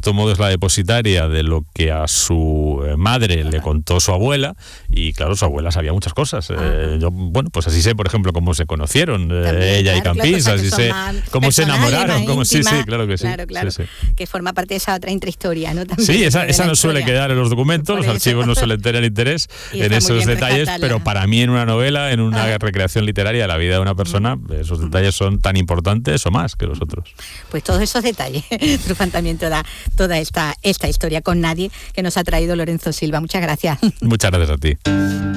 cierto modo es la depositaria de lo que a su madre le contó su abuela, y claro, su abuela sabía muchas cosas. Yo, bueno, pues así sé, por ejemplo, cómo se conocieron ella y Campins, así sé cómo se enamoraron, cómo sí, claro que sí. Claro, sí. Que forma parte de esa otra intrahistoria, ¿no? También sí, esa no suele quedar en los documentos, los archivos no suelen tener interés en esos detalles, pero para mí en una novela, en una recreación literaria de la vida de una persona, esos detalles son tan importantes o más que los otros. Pues todos esos detalles trufan también toda esta historia con nadie que nos ha traído Lorenzo Silva. Muchas gracias. Muchas gracias a ti.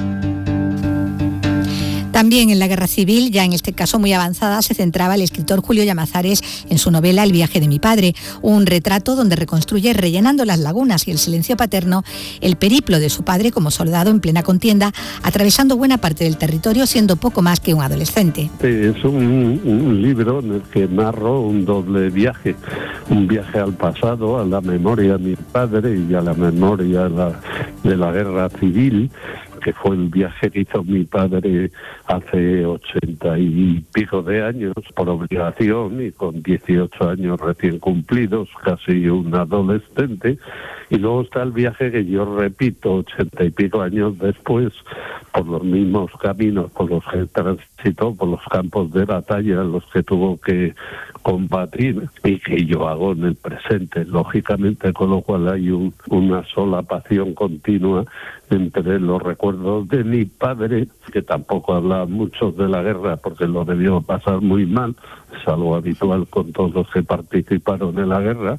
También en la Guerra Civil, ya en este caso muy avanzada, se centraba el escritor Julio Llamazares en su novela El viaje de mi padre, un retrato donde reconstruye, rellenando las lagunas y el silencio paterno, el periplo de su padre como soldado en plena contienda, atravesando buena parte del territorio siendo poco más que un adolescente. Es un libro en el que narro un doble viaje, un viaje al pasado, a la memoria de mi padre y a la memoria de la Guerra Civil, que fue el viaje que hizo mi padre hace 80 y pico de años por obligación y con 18 años recién cumplidos, casi un adolescente. Y luego está el viaje que yo repito 80 y pico años después por los mismos caminos por los que transitó, por los campos de batalla en los que tuvo que combatir y que yo hago en el presente, lógicamente, con lo cual hay una sola pasión continua entre los recuerdos de mi padre, que tampoco hablaba mucho de la guerra porque lo debió pasar muy mal, es algo habitual con todos los que participaron en la guerra,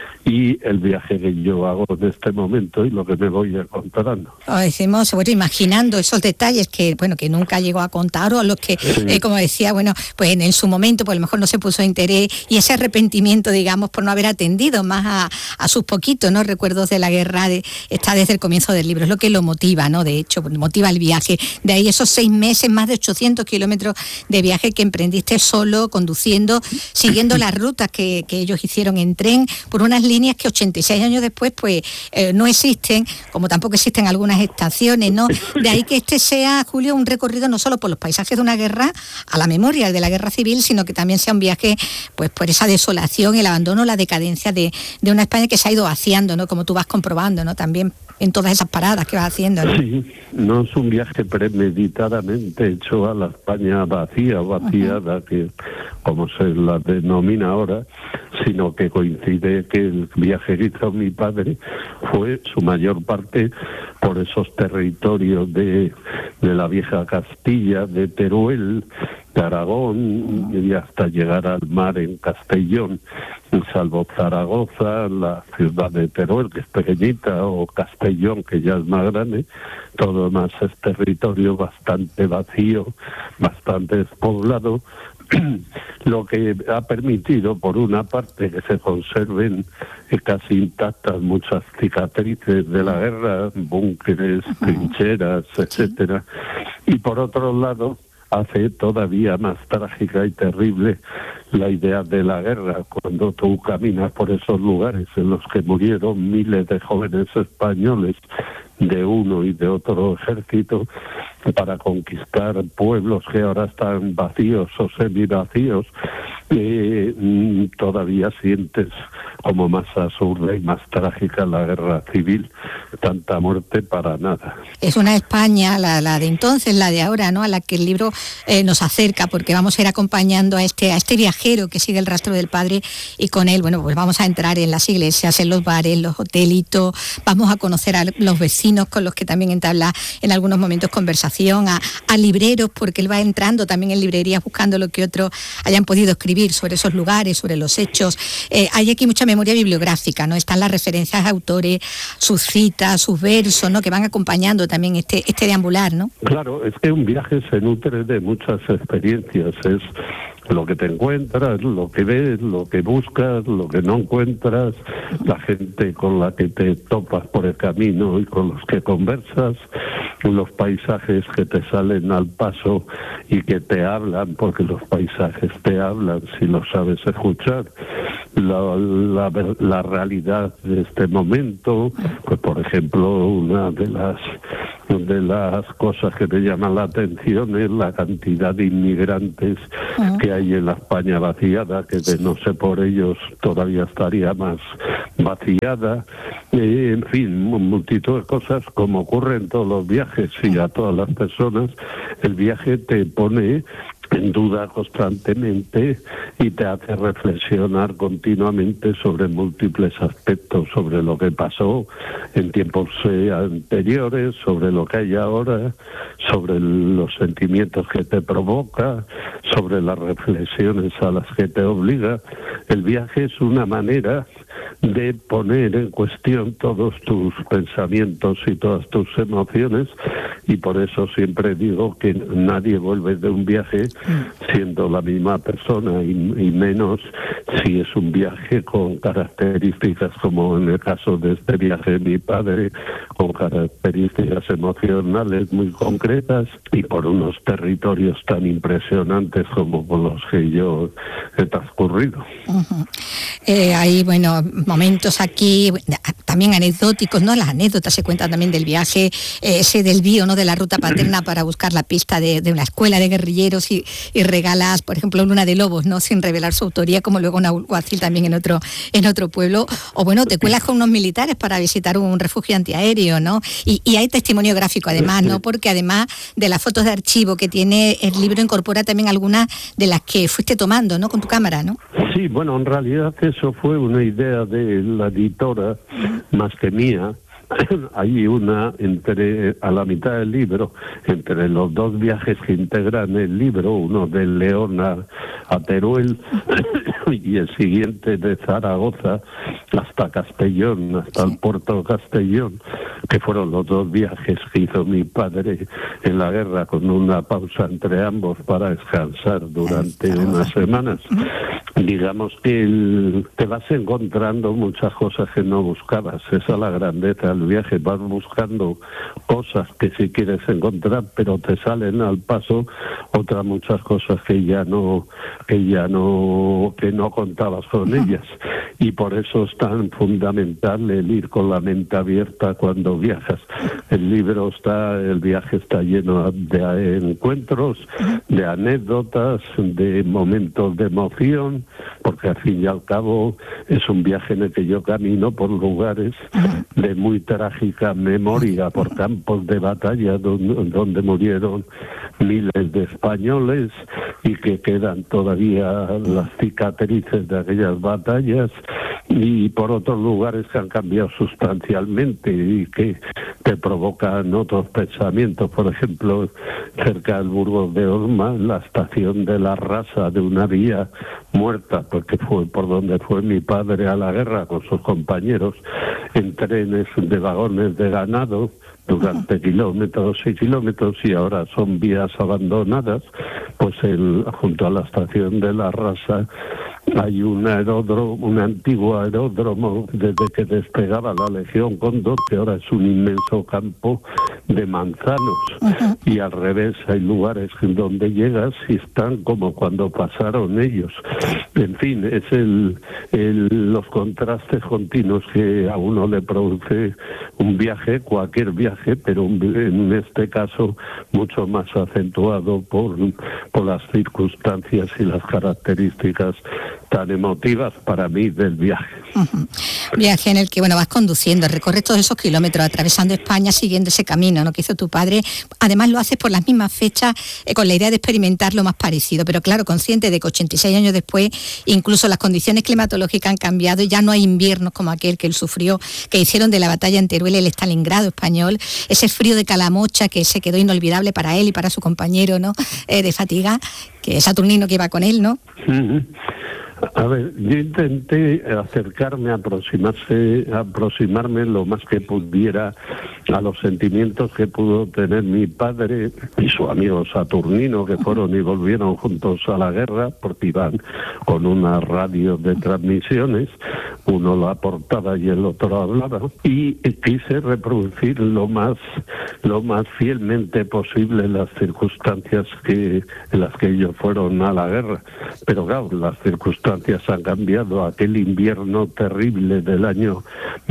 y el viaje que yo hago en este momento y lo que me voy encontrando. Decimos, imaginando esos detalles que nunca llegó a contar, o los que, como decía, pues en su momento pues a lo mejor no se puso interés, y ese arrepentimiento, digamos, por no haber atendido más a sus poquitos, ¿no?, recuerdos de la guerra, está desde el comienzo del libro, es lo que lo motiva, ¿no?, de hecho, motiva el viaje. De ahí esos 6 meses, más de 800 kilómetros de viaje que emprendiste solo, conduciendo, siguiendo las rutas que ellos hicieron en tren, por unas líneas que 86 años después pues no existen, como tampoco existen algunas estaciones, ¿no? De ahí que este sea, Julio, un recorrido no solo por los paisajes de una guerra, a la memoria de la Guerra Civil, sino que también sea un viaje pues por esa desolación, el abandono, la decadencia de una España que se ha ido vaciando, ¿no?, como tú vas comprobando, ¿no?, también en todas esas paradas que vas haciendo, ¿no? Sí, no es un viaje premeditadamente hecho a la España vacía, vaciada, que como se la denomina ahora, sino que coincide que el viaje que hizo mi padre fue su mayor parte por esos territorios de la vieja Castilla, de Teruel, de Aragón, y hasta llegar al mar en Castellón, salvo Zaragoza, la ciudad de Teruel, que es pequeñita, o Castellón, que ya es más grande. Todo lo más es territorio bastante vacío, bastante despoblado, lo que ha permitido, por una parte, que se conserven casi intactas muchas cicatrices de la guerra, búnkeres, trincheras, etcétera, y por otro lado hace todavía más trágica y terrible la idea de la guerra, cuando tú caminas por esos lugares en los que murieron miles de jóvenes españoles de uno y de otro ejército para conquistar pueblos que ahora están vacíos o semivacíos, todavía sientes como más absurda y más trágica la guerra civil, tanta muerte para nada. Es una España, la de entonces, la de ahora, ¿no?, a la que el libro nos acerca, porque vamos a ir acompañando a este viajero que sigue el rastro del padre, y con él, pues vamos a entrar en las iglesias, en los bares, en los hotelitos, vamos a conocer a los vecinos con los que también entabla en algunos momentos conversación, a libreros, porque él va entrando también en librerías buscando lo que otros hayan podido escribir sobre esos lugares, sobre los hechos. Hay aquí mucha memoria bibliográfica, ¿no? Están las referencias a autores, sus citas, sus versos, ¿no?, que van acompañando también este deambular, ¿no? Claro, es que un viaje se nutre de muchas experiencias, es lo que te encuentras, lo que ves, lo que buscas, lo que no encuentras, la gente con la que te topas por el camino y con los que conversas, los paisajes que te salen al paso y que te hablan, porque los paisajes te hablan si lo sabes escuchar. la realidad de este momento. Pues por ejemplo, una de las cosas que me llaman la atención es la cantidad de inmigrantes que hay en la España vaciada, que de no ser por ellos todavía estaría más vaciada. En fin, multitud de cosas, como ocurre en todos los viajes y a todas las personas. El viaje te pone en duda constantemente y te hace reflexionar continuamente sobre múltiples aspectos, sobre lo que pasó en tiempos anteriores, sobre lo que hay ahora, sobre los sentimientos que te provoca, sobre las reflexiones a las que te obliga. El viaje es una manera de poner en cuestión todos tus pensamientos y todas tus emociones, y por eso siempre digo que nadie vuelve de un viaje siendo la misma persona, y menos si es un viaje con características como en el caso de este viaje de mi padre, con características emocionales muy concretas y por unos territorios tan impresionantes como por los que yo he transcurrido. Hay, bueno, momentos aquí también anecdóticos, ¿no? Las anécdotas se cuentan también del viaje, ese desvío, ¿no?, de la ruta paterna para buscar la pista de una escuela de guerrilleros y regalas, por ejemplo, Luna de Lobos, ¿no?, sin revelar su autoría, como luego un alguacil también en otro pueblo, o bueno, te cuelas con unos militares para visitar un refugio antiaéreo, ¿no? Y hay testimonio gráfico además, ¿no? Porque además de las fotos de archivo que tiene el libro, incorpora también algunas de las que fuiste tomando, ¿no?, con tu cámara, ¿no? Sí, bueno, en realidad eso fue una idea de la editora más que mía. Hay una a la mitad del libro, entre los dos viajes que integran el libro, uno de León a Teruel y el siguiente de Zaragoza hasta Castellón, hasta el puerto de Castellón, que fueron los dos viajes que hizo mi padre en la guerra, con una pausa entre ambos para descansar durante unas semanas. Digamos que te vas encontrando muchas cosas que no buscabas. Esa es la grandeza del viaje. Vas buscando cosas que sí quieres encontrar, pero te salen al paso otras muchas cosas que no contabas con ellas. Y por eso es tan fundamental el ir con la mente abierta cuando viajas. El viaje está lleno de encuentros, de anécdotas, de momentos de emoción, porque al fin y al cabo es un viaje en el que yo camino por lugares de muy trágica memoria, por campos de batalla donde murieron miles de españoles y que quedan todavía las cicatrices de aquellas batallas, y por otros lugares que han cambiado sustancialmente y que te provocan otros pensamientos. Por ejemplo, cerca del Burgos de Osma, en la estación de La Rasa, de una vía muerta, porque fue por donde fue mi padre a la guerra con sus compañeros, en trenes de vagones de ganado durante kilómetros y kilómetros, y ahora son vías abandonadas. Pues junto a la estación de La Rasa hay un antiguo aeródromo desde que despegaba la Legión Cóndor, que ahora es un inmenso campo de manzanos. Y al revés, hay lugares donde llegas y están como cuando pasaron ellos. En fin, es los contrastes continuos que a uno le produce un viaje, cualquier viaje, pero en este caso mucho más acentuado por las circunstancias y las características tan emotivas para mí del viaje. Viaje en el que, bueno, vas conduciendo, recorres todos esos kilómetros, atravesando España, siguiendo ese camino, ¿no?, que hizo tu padre. Además lo haces por las mismas fechas, con la idea de experimentar lo más parecido, pero claro, consciente de que 86 años después, incluso las condiciones climatológicas han cambiado y ya no hay inviernos como aquel que él sufrió, que hicieron de la batalla en Teruel el Stalingrado español, ese frío de Calamocha que se quedó inolvidable para él y para su compañero, ¿no?, de fatiga, que es Saturnino, que iba con él, ¿no? A ver, yo intenté acercarme lo más que pudiera a los sentimientos que pudo tener mi padre y su amigo Saturnino, que fueron y volvieron juntos a la guerra, porque iban con una radio de transmisiones, uno la aportaba y el otro hablaba, y quise reproducir lo más fielmente posible las circunstancias en las que ellos fueron a la guerra. Pero claro, las circunstancias han cambiado. Aquel invierno terrible del año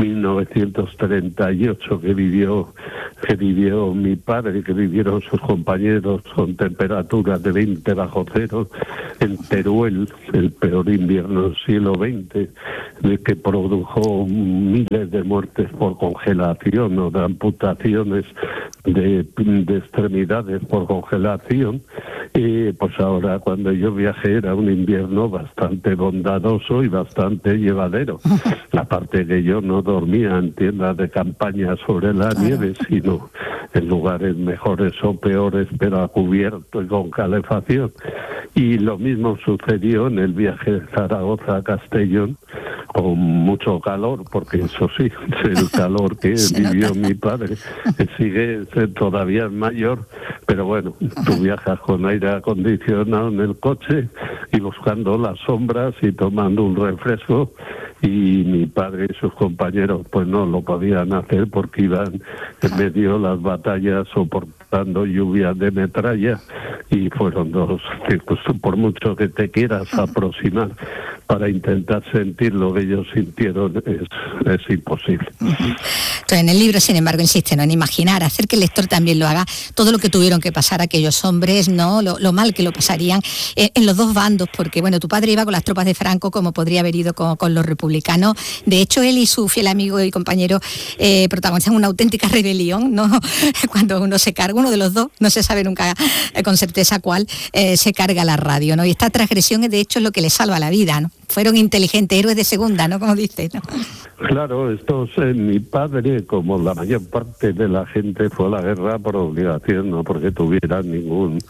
1938 que vivió mi padre, que vivieron sus compañeros con temperaturas de 20 bajo cero en Teruel, el peor invierno del siglo XX, que produjo miles de muertes por congelación o de amputaciones de extremidades por congelación. Y pues ahora, cuando yo viajé, era un invierno bastante bondadoso y bastante llevadero. Aparte que yo no dormía en tiendas de campaña sobre la nieve, sino en lugares mejores o peores, pero a cubierto y con calefacción. Y lo mismo sucedió en el viaje de Zaragoza a Castellón, con mucho calor, porque eso sí, el calor que vivió mi padre sigue todavía mayor, pero bueno, tú viajas con aire acondicionado en el coche y buscando las sombras y tomando un refresco, y mi padre y sus compañeros pues no lo podían hacer porque iban en medio de las batallas soportando lluvias de metralla, y fueron dos circunstancias. Por mucho que te quieras aproximar para intentar sentir lo que ellos sintieron, es imposible. Entonces, en el libro, sin embargo, insiste, ¿no?, en imaginar, hacer que el lector también lo haga, todo lo que tuvieron que pasar aquellos hombres, ¿no?, lo mal que lo pasarían en los dos bandos, porque bueno, tu padre iba con las tropas de Franco, como podría haber ido con los republicanos. De hecho, él y su fiel amigo y compañero protagonizan una auténtica rebelión, ¿no? Cuando uno de los dos, no se sabe nunca con certeza cuál, se carga la radio, ¿no? Y esta transgresión, de hecho, es lo que le salva la vida, ¿no? Fueron inteligentes, héroes de segunda, ¿no?, como dices, ¿no? Claro, mi padre, como la mayor parte de la gente, fue a la guerra por obligación, no porque tuviera ninguna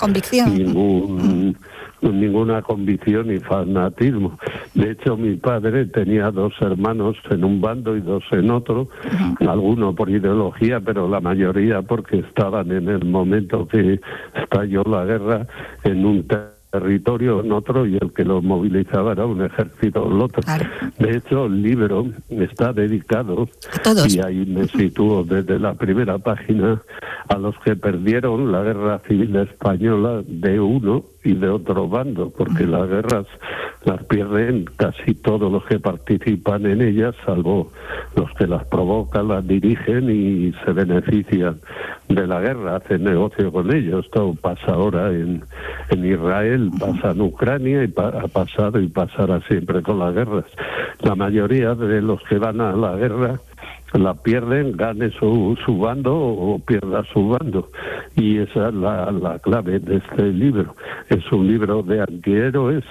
convicción ni fanatismo. De hecho, mi padre tenía dos hermanos en un bando y dos en otro, algunos por ideología, pero la mayoría porque estaban en el momento que estalló la guerra en un territorio en otro, y el que los movilizaba era un ejército en otro. De hecho, el libro está dedicado, y ahí me sitúo desde la primera página, a los que perdieron la guerra civil española de uno y de otro bando, porque las guerras las pierden casi todos los que participan en ellas, salvo los que las provocan, las dirigen y se benefician de la guerra, hacen negocio con ellos. Esto pasa ahora en Israel, pasa en Ucrania, y ha pasado y pasará siempre con las guerras. La mayoría de los que van a la guerra la pierden, gane su bando o pierda su bando, y esa es la clave de este libro. Es un libro de antihéroes,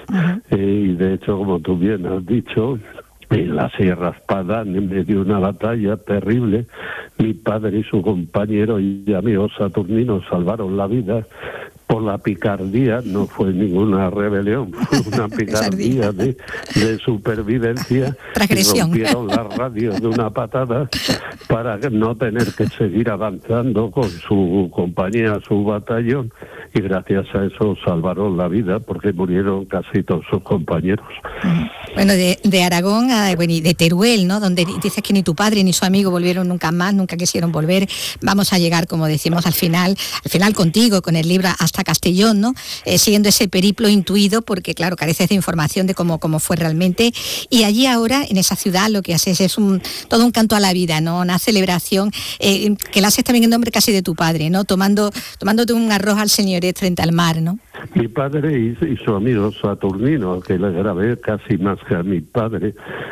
y de hecho, como tú bien has dicho, en la Sierra Espada, en medio de una batalla terrible, mi padre y su compañero y amigo Saturnino salvaron la vida por la picardía. No fue ninguna rebelión, fue una picardía de supervivencia. Transgresión. Y rompieron la radio de una patada para no tener que seguir avanzando con su compañía, su batallón, y gracias a eso salvaron la vida, porque murieron casi todos sus compañeros. Bueno, de Aragón y de Teruel, ¿no?, donde dices que ni tu padre ni su amigo volvieron nunca más, nunca quisieron volver. Vamos a llegar, como decimos, al final contigo, con el libro, hasta Castellón, ¿no?, siguiendo ese periplo intuido, porque claro, careces de información de cómo fue realmente. Y allí ahora, en esa ciudad, lo que haces es todo un canto a la vida, ¿no?, una celebración, que la haces también en nombre casi de tu padre, ¿no?, tomándote un arroz al señoret frente al mar, ¿no? Mi padre y su amigo Saturnino, al que le grabé casi más que a mi padre,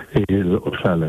le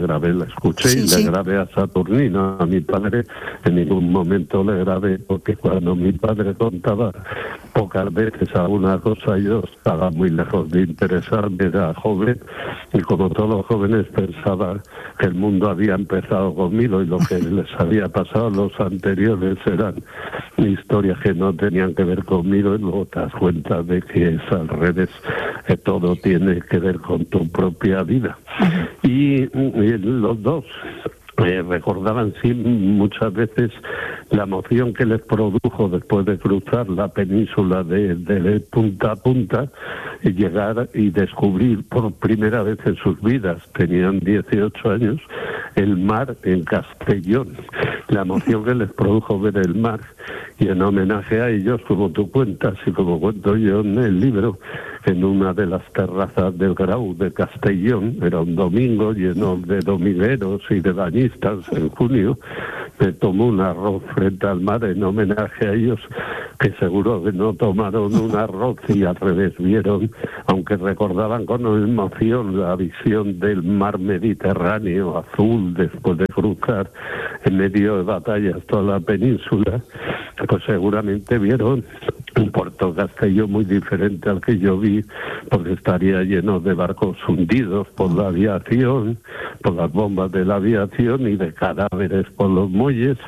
escuché y le grabé a Saturnino. A mi padre en ningún momento le grabé, porque cuando mi padre contaba pocas veces alguna cosa, yo estaba muy lejos de interesarme, era joven, y como todos los jóvenes pensaba que el mundo había empezado conmigo, y lo que les había pasado a los anteriores eran historias que no tenían que ver conmigo, y luego te das cuenta de que es al revés, que todo tiene que ver con tu propia vida. Y los dos recordaban sí muchas veces la emoción que les produjo después de cruzar la península de punta a punta y llegar y descubrir por primera vez en sus vidas, tenían 18 años, el mar en Castellón, la emoción que les produjo ver el mar. Y en homenaje a ellos, como tú cuentas y como cuento yo en el libro, en una de las terrazas del Grau de Castellón, era un domingo lleno de domingueros y de bañistas en junio, me tomó un arroz frente al mar en homenaje a ellos, que seguro que no tomaron un arroz y al revés vieron, aunque recordaban con emoción la visión del mar Mediterráneo azul después de cruzar en medio de batallas toda la península, pues seguramente vieron un Puerto Castellón muy diferente al que yo vi, porque estaría lleno de barcos hundidos por la aviación, por las bombas de la aviación y de cadáveres por los muelles.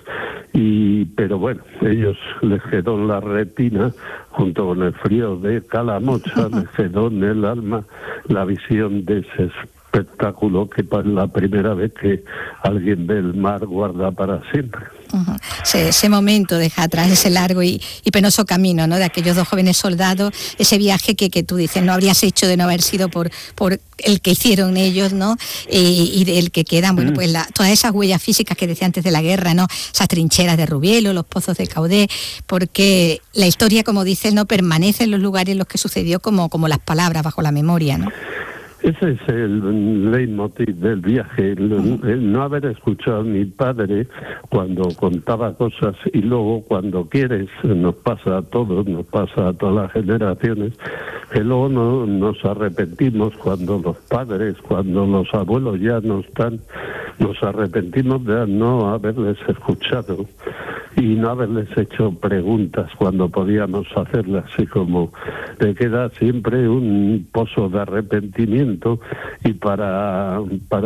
Pero bueno, ellos les quedó en la retina, junto con el frío de Calamocha, les quedó en el alma la visión de ese espectáculo que es la primera vez que alguien ve el mar guarda para siempre. Ese momento deja atrás ese largo y penoso camino, ¿no?, de aquellos dos jóvenes soldados, ese viaje que tú dices no habrías hecho de no haber sido por el que hicieron ellos, ¿no? Y del que quedan, bueno, pues todas esas huellas físicas que decía antes de la guerra, ¿no? Esas trincheras de Rubielo, los pozos de Caudé, porque la historia, como dices, no permanece en los lugares en los que sucedió como las palabras bajo la memoria, ¿no? Ese es el leitmotiv del viaje, el no haber escuchado a mi padre cuando contaba cosas y luego cuando quieres, nos pasa a todos, nos pasa a todas las generaciones, que luego no nos arrepentimos cuando los padres, cuando los abuelos ya no están, nos arrepentimos de no haberles escuchado y no haberles hecho preguntas cuando podíamos hacerlas, y como te queda siempre un pozo de arrepentimiento, y para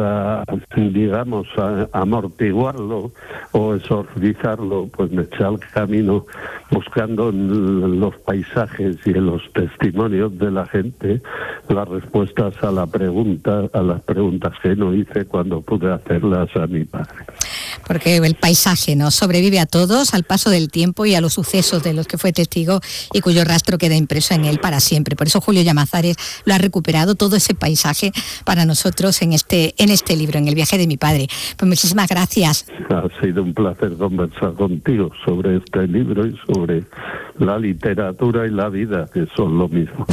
digamos amortiguarlo o exorcizarlo, pues me eché al camino buscando en los paisajes y en los testimonios de la gente las respuestas a las preguntas que no hice cuando pude hacerlas a mi padre. Porque el paisaje nos sobrevive a todos, al paso del tiempo y a los sucesos de los que fue testigo y cuyo rastro queda impreso en él para siempre. Por eso Julio Llamazares lo ha recuperado, todo ese paisaje, para nosotros en este libro, en El viaje de mi padre. Pues muchísimas gracias. Ha sido un placer conversar contigo sobre este libro y sobre la literatura y la vida, que son lo mismo.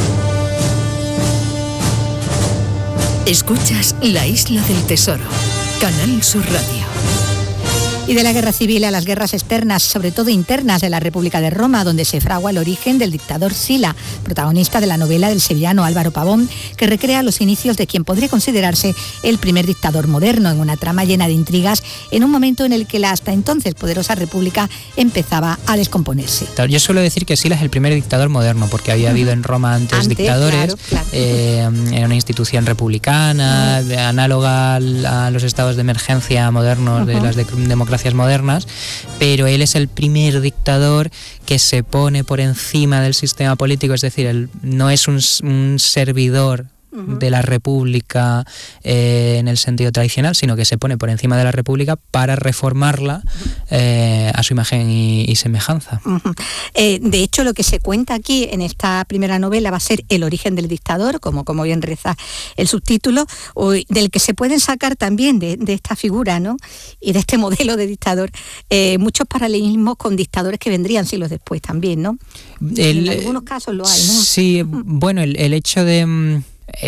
Escuchas La Isla del Tesoro, Canal Sur Radio. Y de la guerra civil a las guerras externas, sobre todo internas, de la República de Roma, donde se fragua el origen del dictador Sila, protagonista de la novela del sevillano Álvaro Pavón, que recrea los inicios de quien podría considerarse el primer dictador moderno, en una trama llena de intrigas, en un momento en el que la hasta entonces poderosa República empezaba a descomponerse. Yo suelo decir que Sila es el primer dictador moderno, porque había habido en Roma antes dictadores, claro. Era una institución republicana, análoga a los estados de emergencia modernos de las democracias modernas, pero él es el primer dictador que se pone por encima del sistema político, es decir, él no es un servidor de la República en el sentido tradicional, sino que se pone por encima de la República para reformarla a su imagen y semejanza. De hecho, lo que se cuenta aquí en esta primera novela va a ser el origen del dictador, como bien reza el subtítulo, del que se pueden sacar también de esta figura, ¿no?, y de este modelo de dictador, muchos paralelismos con dictadores que vendrían siglos después también, ¿no? En algunos casos lo hay, ¿no? Sí, bueno, el hecho de...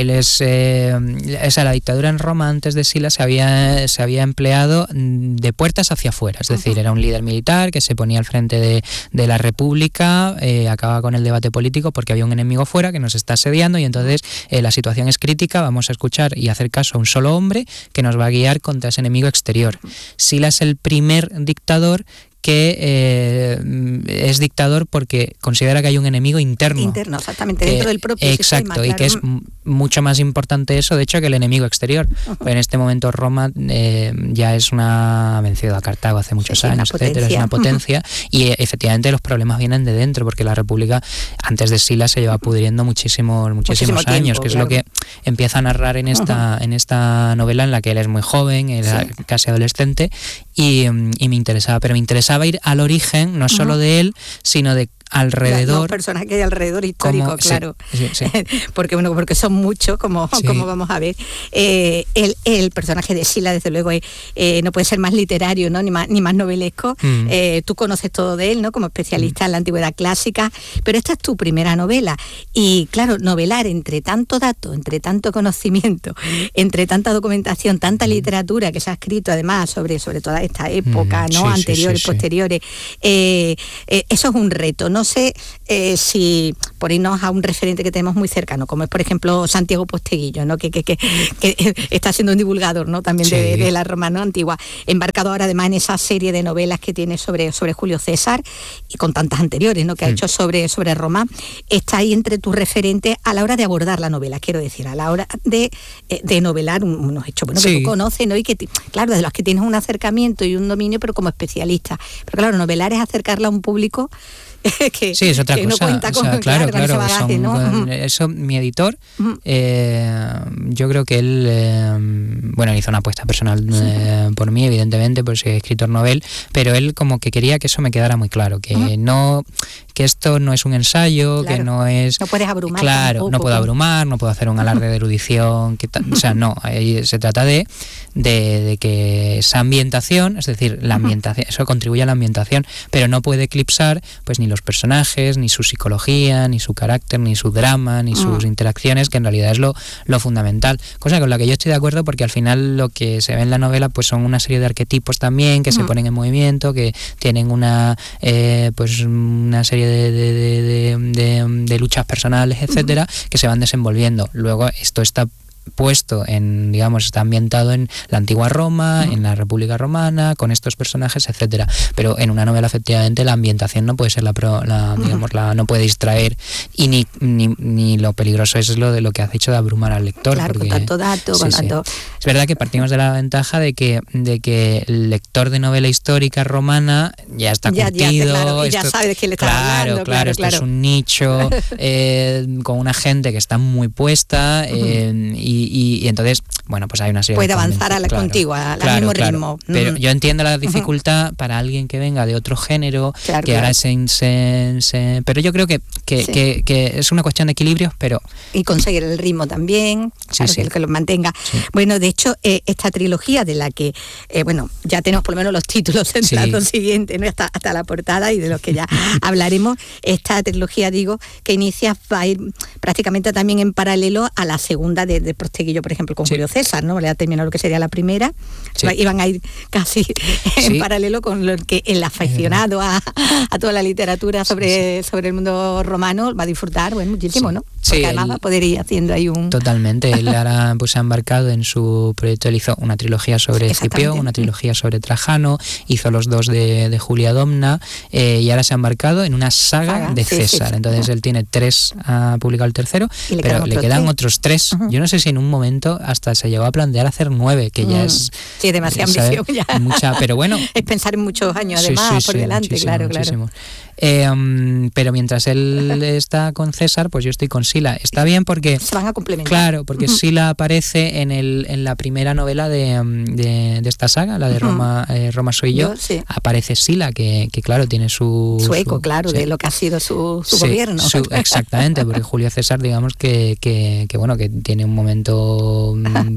la dictadura en Roma antes de Sila se había empleado de puertas hacia afuera, es decir, era un líder militar que se ponía al frente de la República, acababa con el debate político porque había un enemigo fuera que nos está asediando y entonces la situación es crítica, vamos a escuchar y hacer caso a un solo hombre que nos va a guiar contra ese enemigo exterior. Sila es el primer dictador que es dictador porque considera que hay un enemigo interno. Interno, exactamente, dentro del propio sistema. Exacto, claro. Y que es mucho más importante eso, de hecho, que el enemigo exterior. En este momento Roma ya ha vencido a Cartago hace muchos años, etcétera, es una potencia, y efectivamente los problemas vienen de dentro, porque la República antes de Sila se lleva pudriendo muchísimos años, que es claro. empieza a narrar en esta novela en la que él es muy joven, era casi adolescente, y me interesaba ir al origen, no solo de él, sino de alrededor. Los personajes que hay alrededor histórico, como, claro. Sí. porque son muchos, como vamos a ver. El personaje de Sila, desde luego, no puede ser más literario, ¿no? ni más novelesco. Tú conoces todo de él, ¿no? Como especialista en la antigüedad clásica, pero esta es tu primera novela. Y claro, novelar entre tanto dato, entre tanto conocimiento, entre tanta documentación, tanta literatura que se ha escrito además sobre toda esta época, ¿no? Anteriores, posteriores. Eso es un reto. No sé si por irnos a un referente que tenemos muy cercano, como es por ejemplo Santiago Posteguillo, ¿no? que está siendo un divulgador, ¿no? También de la Roma, ¿no? Antigua, embarcado ahora además en esa serie de novelas que tiene sobre Julio César y con tantas anteriores, ¿no? Que ha hecho sobre Roma. Está ahí entre tus referentes a la hora de abordar la novela, quiero decir, a la hora de novelar unos hechos, bueno, que tú conoces, ¿no? Y que claro, de los que tienes un acercamiento y un dominio, pero como especialista. Pero claro, novelar es acercarla a un público que es otra cosa. No cuenta con, claro, con ese bagaje, ¿no? Eso, mi editor, yo creo que él, él hizo una apuesta personal por mí, evidentemente, por ser escritor novel, pero él como que quería que eso me quedara muy claro, que esto no es un ensayo, que no es... No puedes abrumar. Claro, tampoco, no puedo abrumar, no puedo hacer un alarde de erudición, o sea, no, ahí se trata de que esa ambientación, es decir, la ambientación, eso contribuye a la ambientación, pero no puede eclipsar pues ni los personajes, ni su psicología, ni su carácter, ni su drama, ni sus interacciones, que en realidad es lo fundamental. Cosa con la que yo estoy de acuerdo, porque al final lo que se ve en la novela pues son una serie de arquetipos también que se ponen en movimiento, que tienen una serie de luchas personales, etcétera, que se van desenvolviendo. Luego esto está puesto está ambientado en la antigua Roma, en la República Romana, con estos personajes, etcétera. Pero en una novela, efectivamente, la ambientación no puede ser no puede distraer, y ni lo peligroso es lo que has dicho de abrumar al lector. Claro, porque, con tanto dato, con tanto... Es verdad que partimos de la ventaja de que el lector de novela histórica romana ya está curtido. Ya sabe de quién le está hablando. Claro, esto es un nicho con una gente que está muy puesta, y entonces, bueno, pues hay una serie puede avanzar contigo al mismo ritmo. Pero yo entiendo la dificultad para alguien que venga de otro género, ahora pero yo creo que es una cuestión de equilibrios, pero... Y conseguir el ritmo también, que lo mantenga. Sí. Bueno, de hecho, esta trilogía de la que, ya tenemos por lo menos los títulos en plato siguiente, ¿no? hasta la portada, y de los que ya hablaremos. Esta trilogía, que inicia, va a ir prácticamente también en paralelo a la segunda de Posteguillo, por ejemplo, con Julio César, ¿no? Le ha terminado lo que sería la primera. Iban a ir casi en paralelo con lo que el aficionado a toda la literatura sobre el mundo romano va a disfrutar, muchísimo, ¿no? Porque además va a poder ir haciendo ahí un... Totalmente. Él ahora se ha embarcado en su proyecto. Él hizo una trilogía sobre Escipión, una trilogía sobre Trajano, hizo los 2 de Julia Domna, y ahora se ha embarcado en una saga de César. Entonces él tiene 3, ha publicado el tercero, pero le quedan otros 3. Yo no sé si en un momento hasta se llegó a plantear hacer 9, que ya es... Sí, demasiada ambición ya. Mucha, pero bueno... Es pensar en muchos años además por delante, claro. Pero mientras él está con César, pues yo estoy con Sila. Está bien porque... Se van a complementar. Claro, porque Sila aparece en la primera novela de esta saga, la de Roma soy yo. Aparece Sila, que claro, tiene su eco, de lo que ha sido su gobierno. Exactamente, porque Julio César, digamos que tiene un momento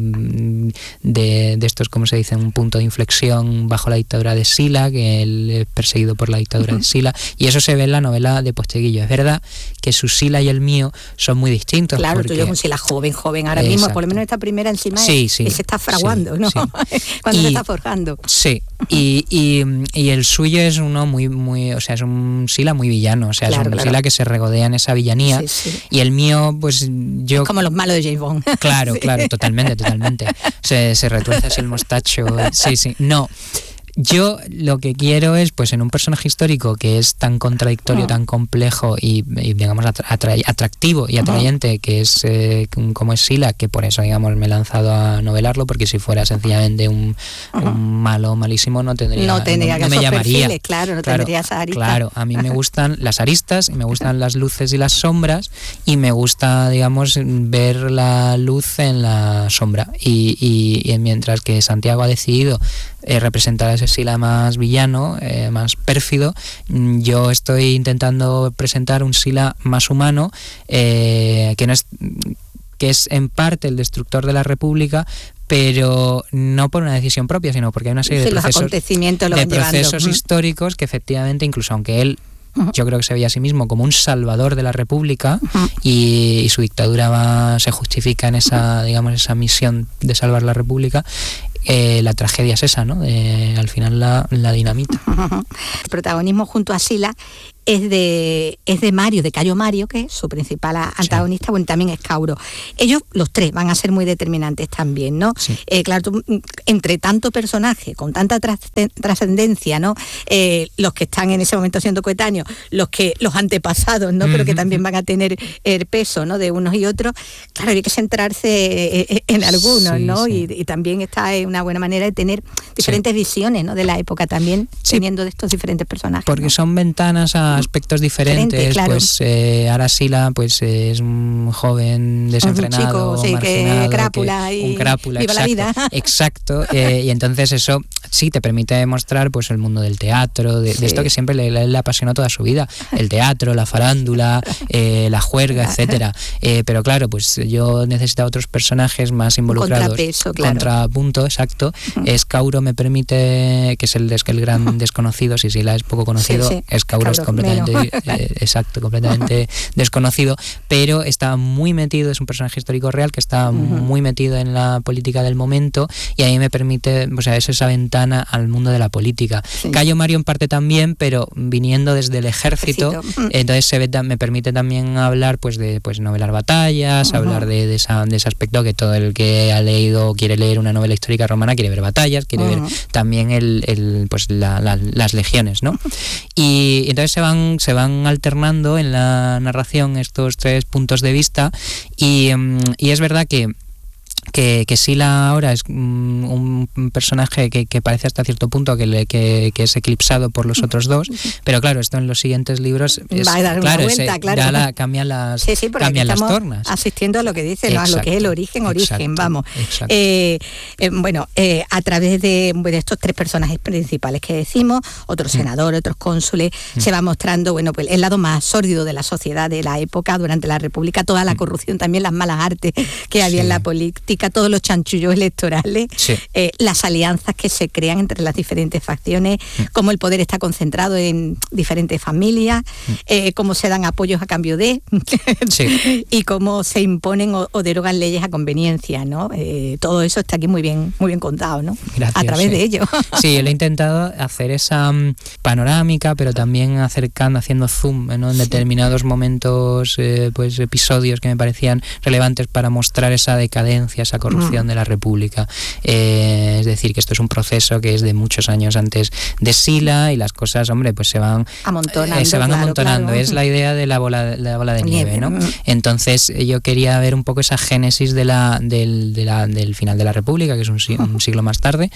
de estos, ¿cómo se dice? Un punto de inflexión bajo la dictadura de Sila, que él es perseguido por la dictadura de Sila, y eso se ve en la novela de Posteguillo. Es verdad que su Sila y el mío son muy distintos. Claro, tú y yo con Sila joven ahora mismo, por lo menos esta primera encima se está fraguando, ¿no? Cuando se está forjando. Sí, y el suyo es uno muy, o sea, es un Sila muy villano, o sea, es un Sila que se regodea en esa villanía, y el mío, pues yo... Como los malos de James Bond. Claro, totalmente. Se retuerce así el mostacho, no... Yo lo que quiero es, pues en un personaje histórico que es tan contradictorio, tan complejo y digamos atractivo y atrayente, que es como es Sila, que por eso digamos me he lanzado a novelarlo, porque si fuera sencillamente un malo malísimo no me llamaría. Perfiles, claro, tendría esa arista. Claro, a mí me gustan las aristas, y me gustan las luces y las sombras, y me gusta, digamos, ver la luz en la sombra. Y mientras que Santiago ha decidido representar a ese Sila más villano, más pérfido, yo estoy intentando presentar un Sila más humano, que es en parte el destructor de la República, pero no por una decisión propia, sino porque hay una serie de procesos históricos que efectivamente, incluso aunque él yo creo que se veía a sí mismo como un salvador de la República, y su dictadura se justifica en esa, digamos, esa misión de salvar la República, la tragedia es esa, ¿no? Al final la dinamita. El protagonismo junto a Sila es de Mario, de Cayo Mario, que es su principal antagonista, bueno, también es Cauro. Ellos, los tres, van a ser muy determinantes también, ¿no? Sí. Claro, entre tanto personaje, con tanta trascendencia, ¿no? Los que están en ese momento siendo coetáneos, los antepasados, ¿no? Pero que también van a tener el peso, ¿no? De unos y otros. Claro, hay que centrarse en algunos, ¿no? Sí. Y también esta es una buena manera de tener diferentes visiones, ¿no? De la época también, teniendo de estos diferentes personajes. Porque son ventanas a aspectos diferentes, claro. Pues ahora Sila pues es un joven desenfrenado, un chico, marginado, crápula y crápula, viva la vida. Exacto, y entonces eso sí te permite mostrar pues el mundo del teatro, de esto que siempre le apasionó toda su vida, el teatro, la farándula, la juerga, etcétera. Pero claro, pues yo necesitaba otros personajes más involucrados. Contrapunto, exacto. Es Cauro me permite, que es el gran desconocido, si Sila es poco conocido, es Cauro es completamente desconocido, pero está muy metido, es un personaje histórico real que está muy metido en la política del momento, y a mí me permite, o sea, es esa ventana al mundo de la política. Cayo Mario en parte también, pero viniendo desde el ejército. Entonces me permite también hablar pues de novelar batallas, hablar de ese aspecto que todo el que ha leído o quiere leer una novela histórica romana quiere ver batallas, quiere ver también las legiones, ¿no? Y entonces se van alternando en la narración estos tres puntos de vista, y es verdad que Sila ahora es un personaje que parece hasta cierto punto que es eclipsado por los otros dos, pero claro, esto en los siguientes libros va a dar una vuelta, cambian las tornas. Asistiendo a lo que dice, ¿no? A lo que es el origen, vamos. Bueno, a través de estos tres personajes principales que decimos, otros senadores, otros cónsules, se va mostrando, bueno, pues el lado más sórdido de la sociedad de la época, durante la República, toda la corrupción, también las malas artes que había en la política, todos los chanchullos electorales, las alianzas que se crean entre las diferentes facciones, cómo el poder está concentrado en diferentes familias, cómo se dan apoyos a cambio de, y cómo se imponen o derogan leyes a conveniencia, ¿no? Todo eso está aquí muy bien contado, ¿no? Gracias, a través de ello. Sí, yo le he intentado hacer esa panorámica, pero también haciendo zoom, ¿no? En determinados momentos, pues episodios que me parecían relevantes para mostrar esa decadencia, esa corrupción de la República. Es decir, que esto es un proceso que es de muchos años antes de Sila, y las cosas, hombre, pues se van amontonando. Claro. Es la idea de la bola de nieve, ¿no? Entonces yo quería ver un poco esa génesis del final de la República, que es un siglo más tarde,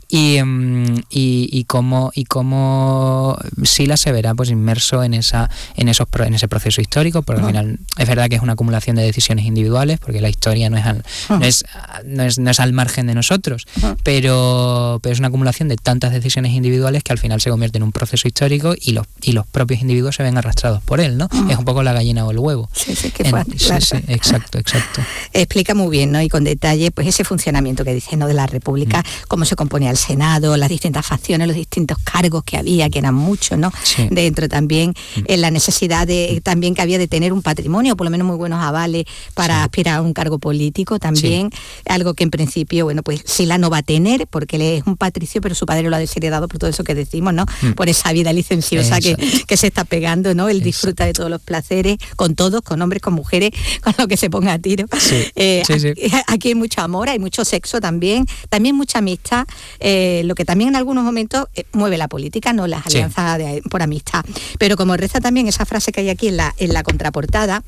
y cómo Sila se verá pues inmerso en ese proceso histórico, porque al final es verdad que es una acumulación de decisiones individuales, porque la historia no es al margen de nosotros, pero es una acumulación de tantas decisiones individuales que al final se convierte en un proceso histórico, y los propios individuos se ven arrastrados por él, ¿no? Es un poco la gallina o el huevo. Sí, exacto. Explica muy bien, ¿no? Y con detalle pues ese funcionamiento que dice, ¿no? De la República, cómo se componía el Senado, las distintas facciones, los distintos cargos que había, que eran muchos, ¿no? Dentro también la necesidad también que había de tener un patrimonio, por lo menos muy buenos avales para aspirar a un cargo político también, algo que en principio, bueno, pues Sila no va a tener, porque él es un patricio, pero su padre lo ha desheredado por todo eso que decimos, ¿no? Por esa vida licenciosa que se está pegando, ¿no? Él disfruta de todos los placeres, con todos, con hombres, con mujeres, con lo que se ponga a tiro. Aquí hay mucho amor, hay mucho sexo también mucha amistad, lo que también en algunos momentos mueve la política, no las alianzas por amistad. Pero como reza también esa frase que hay aquí en la contraportada,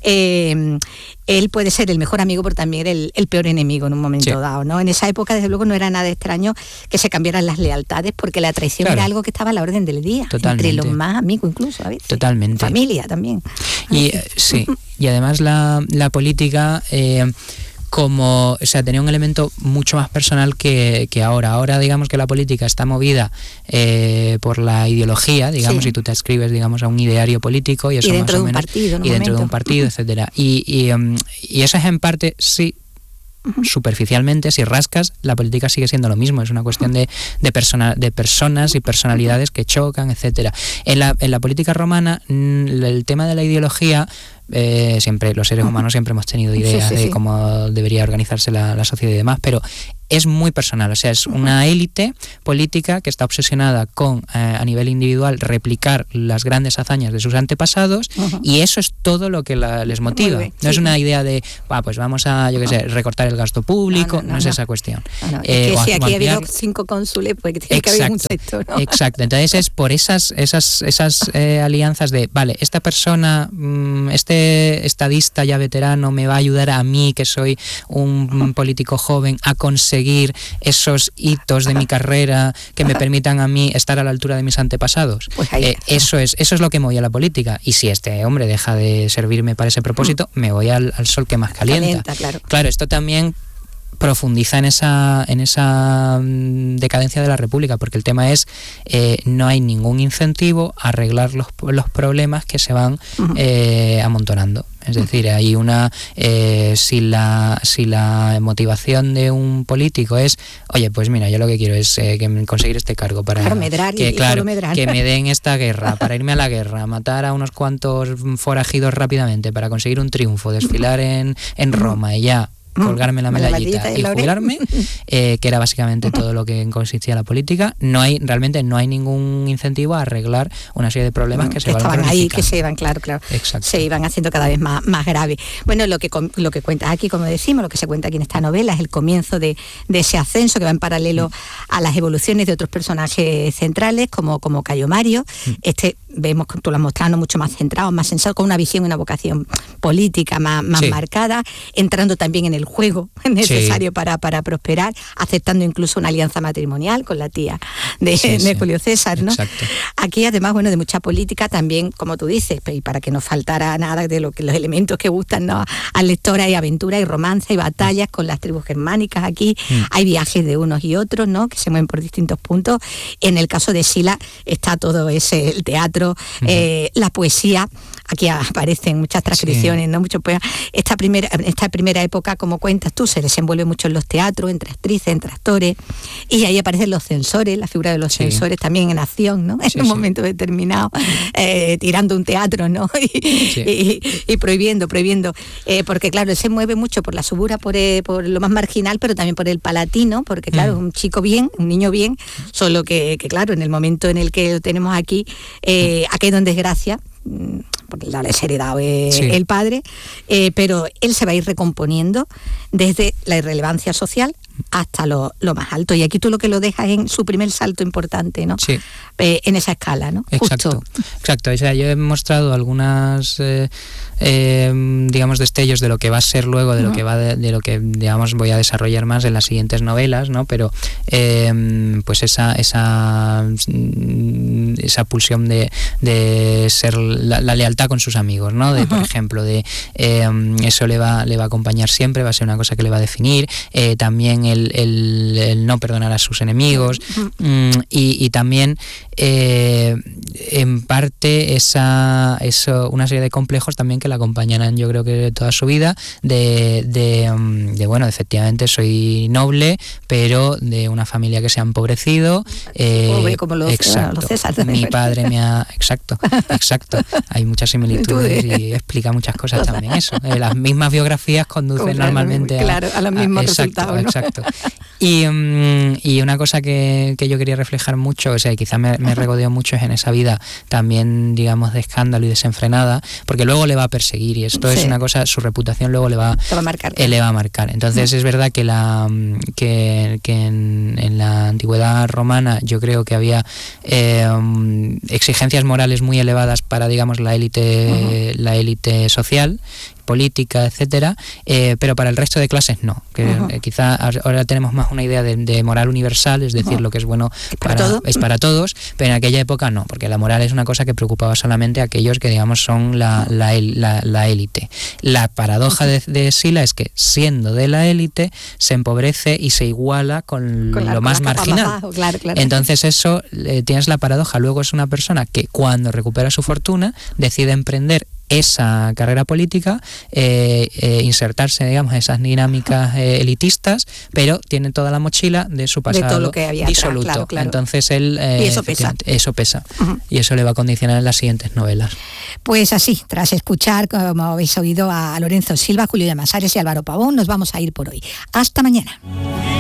él puede ser el mejor amigo, pero también el peor enemigo en un momento dado, ¿no? En esa época, desde luego, no era nada extraño que se cambiaran las lealtades, porque la traición era algo que estaba a la orden del día, entre los más amigos incluso, a veces. Totalmente. Familia también. Y y además la política... tenía un elemento mucho más personal que ahora. Ahora, digamos que la política está movida por la ideología, digamos, y tú te adscribes, digamos, a un ideario político y eso dentro más o menos, y dentro de un partido, etcétera. Y eso es en parte, sí, superficialmente, si rascas, la política sigue siendo lo mismo, es una cuestión de personas y personalidades que chocan, etcétera. En la política romana, el tema de la ideología, siempre los seres humanos siempre hemos tenido ideas de cómo debería organizarse la sociedad y demás, pero es muy personal, o sea, es una élite política que está obsesionada con, a nivel individual, replicar las grandes hazañas de sus antepasados, y eso es todo lo que les motiva. No es una idea de, pues vamos a, yo qué sé, recortar el gasto público, no es esa cuestión. Es que si aquí ha habido 5 cónsules, pues tiene que haber un sector, ¿no? Exacto, entonces es por esas alianzas de, vale, esta persona, este estadista ya veterano me va a ayudar a mí, que soy un político joven, a conseguir esos hitos de mi carrera que me permitan a mí estar a la altura de mis antepasados. Pues eso es lo que me voy a la política. Y si este hombre deja de servirme para ese propósito, me voy al sol que más calienta. Claro, esto también profundiza en esa decadencia de la República, porque el tema es no hay ningún incentivo a arreglar los problemas que se van amontonando. Es decir, hay si la motivación de un político es, oye, pues mira, yo lo que quiero es conseguir este cargo para que me den esta guerra, para irme a la guerra, matar a unos cuantos forajidos rápidamente para conseguir un triunfo, desfilar en Roma y ya colgarme la medallita y jubilarme, que era básicamente todo lo que consistía la política. Realmente no hay ningún incentivo a arreglar una serie de problemas que se van cronificando. Ahí, que se iban, claro, exacto, se iban haciendo cada vez más graves. Bueno, lo que cuentas aquí, como decimos, lo que se cuenta aquí en esta novela es el comienzo de ese ascenso que va en paralelo a las evoluciones de otros personajes centrales, como Cayo Mario. Vemos que tú lo has mostrado mucho más centrado, más sensato, con una visión y una vocación política más marcada, entrando también en el juego necesario para prosperar, aceptando incluso una alianza matrimonial con la tía de Julio César, ¿no? Exacto. Aquí, además, de mucha política también, como tú dices, y para que no faltara nada de los elementos que gustan, ¿no?, al lector, hay aventura, hay romance, hay batallas con las tribus germánicas aquí, hay viajes de unos y otros, ¿no?, que se mueven por distintos puntos. En el caso de Sila está todo el teatro, la poesía. Aquí aparecen muchas transcripciones, ¿no?, muchos poemas. Esta primera época, como cuentas tú, se desenvuelve mucho en los teatros, entre actrices, entre actores, y ahí aparecen los censores, la figura de los censores también en acción, ¿no?, en un momento determinado, tirando un teatro, ¿no?, y prohibiendo, porque claro, él se mueve mucho por la subura, por lo más marginal, pero también por el palatino, porque claro, un chico bien, un niño bien, solo que claro, en el momento en el que lo tenemos aquí, ha caído en desgracia, porque le ha desheredado el padre, pero él se va a ir recomponiendo desde la irrelevancia social hasta lo más alto. Y aquí tú lo que lo dejas en su primer salto importante, ¿no? Sí. En esa escala, ¿no? Exacto. O sea, yo he mostrado algunas digamos destellos de lo que va a ser luego, de lo que de lo que digamos voy a desarrollar más en las siguientes novelas, ¿no? Pero pues esa pulsión de ser la lealtad con sus amigos, ¿no? Por ejemplo, eso le va a acompañar siempre, va a ser una cosa que le va a definir, también el no perdonar a sus enemigos, y también en parte una serie de complejos también que la acompañarán, yo creo que toda su vida, bueno, efectivamente soy noble, pero de una familia que se ha empobrecido, pobre como los César. Mi padre me ha... Exacto, hay muchas similitudes y explica muchas cosas también eso. Las mismas biografías conducen normalmente a los mismos resultados, ¿no? Exacto. Exacto. Y una cosa que yo quería reflejar mucho, o sea, quizá me regodeo mucho es en esa vida también, digamos, de escándalo y desenfrenada, porque luego le va a perseguir y esto es una cosa, su reputación luego le va a marcar. Entonces es verdad que en la antigüedad romana yo creo que había exigencias morales muy elevadas para, digamos, la élite social, política, etcétera, pero para el resto de clases no. Quizá ahora tenemos más una idea de moral universal, es decir, lo que es bueno es para todos, pero en aquella época no, porque la moral es una cosa que preocupaba solamente a aquellos que, digamos, son la élite. La paradoja de Sila es que, siendo de la élite, se empobrece y se iguala con lo más marginal. Claro. Entonces eso, tienes la paradoja. Luego es una persona que, cuando recupera su fortuna, decide emprender esa carrera política, insertarse, digamos, en esas dinámicas elitistas, pero tiene toda la mochila de su pasado, de todo lo que había disoluto. Atrás, claro. Entonces él y eso pesa. Y eso le va a condicionar en las siguientes novelas. Pues así, tras escuchar, como habéis oído, a Lorenzo Silva, Julio de Masares y Álvaro Pavón, nos vamos a ir por hoy. Hasta mañana.